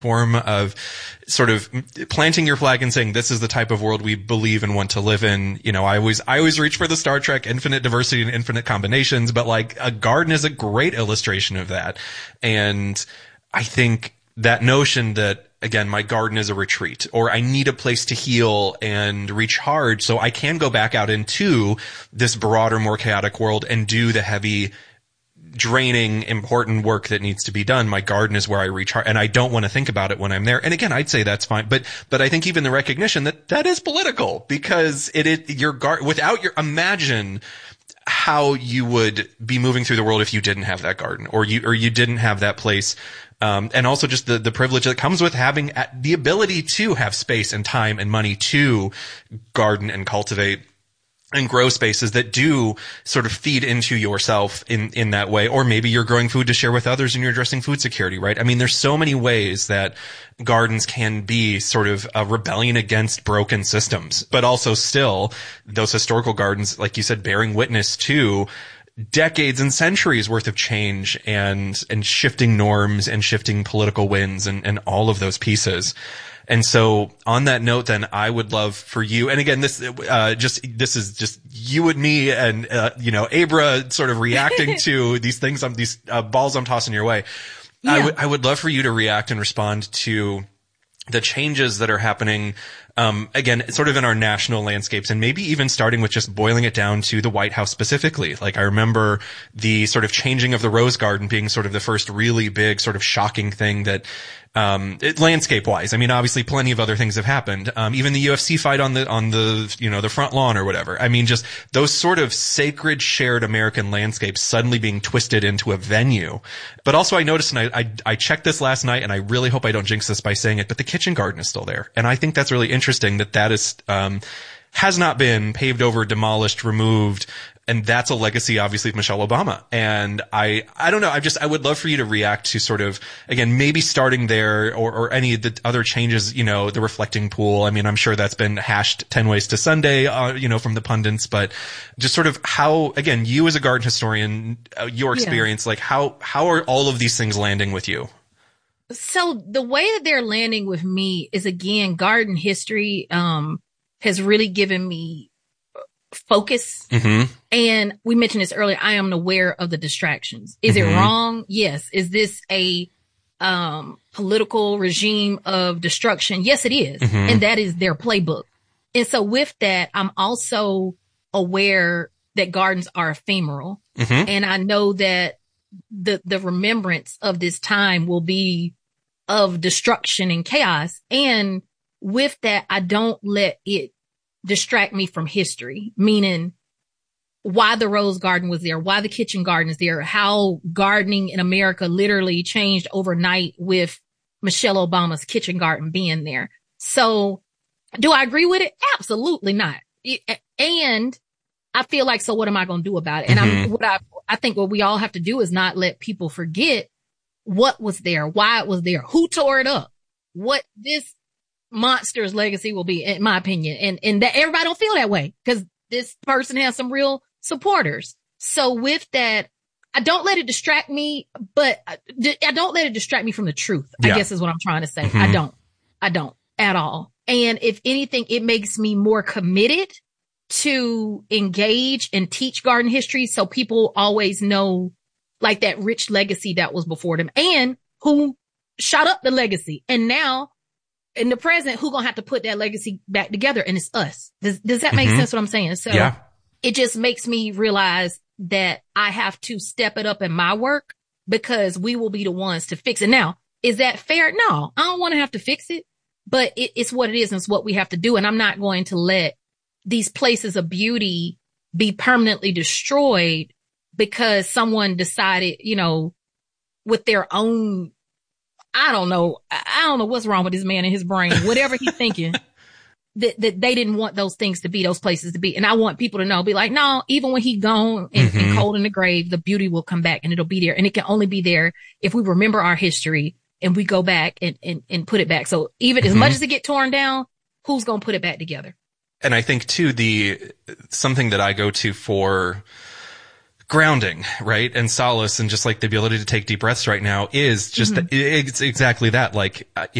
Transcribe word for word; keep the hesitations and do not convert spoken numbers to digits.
form of sort of planting your flag and saying, this is the type of world we believe and want to live in. You know, I always, I always reach for the Star Trek infinite diversity and infinite combinations, but like a garden is a great illustration of that. And I think that notion that, again, my garden is a retreat, or I need a place to heal and recharge so I can go back out into this broader, more chaotic world and do the heavy, draining, important work that needs to be done. My garden is where I recharge, and I don't want to think about it when I'm there. And again, I'd say that's fine, but but I think even the recognition that that is political, because it, it your gar- without your imagine how you would be moving through the world if you didn't have that garden, or you or you didn't have that place. Um, and also just the, the privilege that comes with having the ability to have space and time and money to garden and cultivate and grow spaces that do sort of feed into yourself in, in that way. Or maybe you're growing food to share with others and you're addressing food security, right? I mean, there's so many ways that gardens can be sort of a rebellion against broken systems, but also still those historical gardens, like you said, bearing witness to decades and centuries worth of change and, and shifting norms and shifting political winds and, and all of those pieces. And so on that note, then I would love for you, and again, this, uh, just, this is just you and me and, uh, you know, Abra sort of reacting to these things, I'm, these, uh, balls I'm tossing your way. Yeah. I would, I would love for you to react and respond to the changes that are happening, um, again, sort of in our national landscapes, and maybe even starting with just boiling it down to the White House specifically. Like, I remember the sort of changing of the Rose Garden being sort of the first really big sort of shocking thing that, um, it, landscape wise. I mean, obviously plenty of other things have happened. Um, even the U F C fight on the, on the, you know, the front lawn or whatever. I mean, just those sort of sacred shared American landscapes suddenly being twisted into a venue. But also I noticed, and I, I, I checked this last night, and I really hope I don't jinx this by saying it, but the kitchen garden is still there. And I think that's really interesting that that is, um, has not been paved over, demolished, removed. And that's a legacy, obviously, of Michelle Obama. And I, I don't know. I just, I would love for you to react to sort of, again, maybe starting there, or, or any of the other changes, you know, the reflecting pool. I mean, I'm sure that's been hashed ten ways to Sunday, uh, you know, from the pundits, but just sort of how, again, you as a garden historian, uh, your experience, yeah. like how, how are all of these things landing with you? So the way that they're landing with me is, again, garden history, um, has really given me focus. Mm-hmm. And we mentioned this earlier. I am aware of the distractions. Is mm-hmm. it wrong? Yes. Is this a, um, political regime of destruction? Yes, it is. Mm-hmm. And that is their playbook. And so with that, I'm also aware that gardens are ephemeral. Mm-hmm. And I know that the, the remembrance of this time will be of destruction and chaos. And with that, I don't let it distract me from history, meaning why the Rose Garden was there, why the kitchen garden is there, how gardening in America literally changed overnight with Michelle Obama's kitchen garden being there. So do I agree with it? Absolutely not. And I feel like, so what am I going to do about it? And mm-hmm. I'm, what I, I think what we all have to do is not let people forget what was there, why it was there, who tore it up, what this monster's legacy will be, in my opinion. And, and that everybody don't feel that way, because this person has some real supporters. So with that, I don't let it distract me, but I don't let it distract me from the truth, yeah. I guess is what I'm trying to say. Mm-hmm. I don't, I don't at all. And if anything, it makes me more committed to engage and teach garden history, so people always know, like, that rich legacy that was before them and who shot up the legacy. And now in the present, who gonna have to put that legacy back together? And it's us. Does, does that make mm-hmm. sense what I'm saying? So yeah. It just makes me realize that I have to step it up in my work, because we will be the ones to fix it. Now, is that fair? No, I don't want to have to fix it, but it, it's what it is, and it's what we have to do. And I'm not going to let these places of beauty be permanently destroyed because someone decided, you know, with their own, I don't know, I don't know what's wrong with this man in his brain, whatever he's thinking, that, that they didn't want those things to be, those places to be. And I want people to know, be like, no, even when he gone and, mm-hmm. and cold in the grave, the beauty will come back and it'll be there. And it can only be there if we remember our history and we go back and, and, and put it back. So even mm-hmm. as much as it get torn down, who's going to put it back together? And I think too, the, something that I go to for grounding, right? And solace, and just like the ability to take deep breaths right now is just, mm-hmm. it's exactly that. Like, uh,